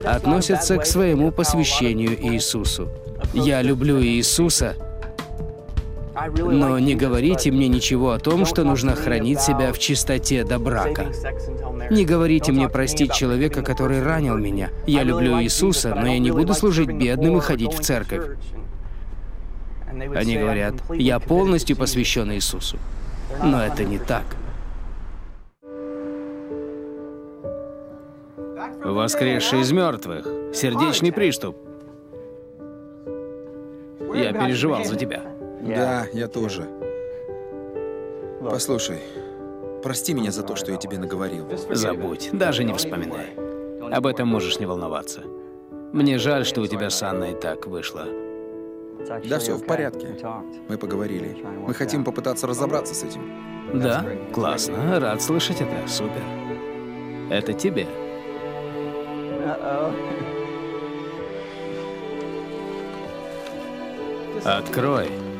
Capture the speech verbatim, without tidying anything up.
относятся к своему посвящению Иисусу. Я люблю Иисуса, но не говорите мне ничего о том, что нужно хранить себя в чистоте до брака. Не говорите мне простить человека, который ранил меня. Я люблю Иисуса, но я не буду служить бедным и ходить в церковь. Они говорят, я полностью посвящен Иисусу. Но это не так. Воскресший из мертвых. Сердечный приступ. Я переживал за тебя. Да, я тоже. Послушай, прости меня за то, что я тебе наговорил. Забудь, даже не вспоминай. Об этом можешь не волноваться. Мне жаль, что у тебя с Анной так вышло. Да, все в порядке. Мы поговорили. Мы хотим попытаться разобраться с этим. Да, классно. Рад слышать это. Супер. Это тебе. Открой.